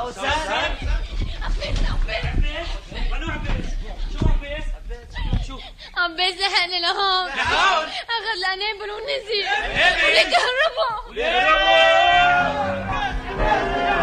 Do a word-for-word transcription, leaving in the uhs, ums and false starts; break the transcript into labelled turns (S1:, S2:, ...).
S1: سوسن
S2: عباس عباس
S1: منو عباس؟ شو عباس؟ شو؟
S2: عباس لحقني لهون
S1: لهون؟
S2: اخذ الانابل ونزل ولي كهرباء
S1: ولي كهرباء